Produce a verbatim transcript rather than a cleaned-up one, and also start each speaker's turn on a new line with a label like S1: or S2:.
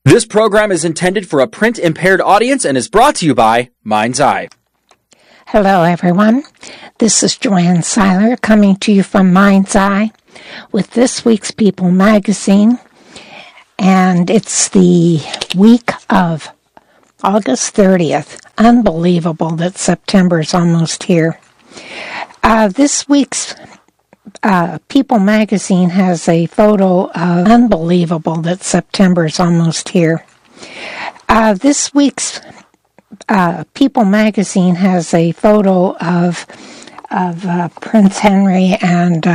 S1: This program is intended for a print-impaired audience and is brought to you by Mind's Eye.
S2: Hello, everyone. This is Joanne Seiler coming to you from Mind's Eye with this week's People magazine. And it's the week of August thirtieth. Unbelievable that September is almost here. Uh, this week's uh, People magazine has a photo of unbelievable that September is almost here. Uh, this week's uh, People magazine has a photo of of uh, Prince Henry and uh,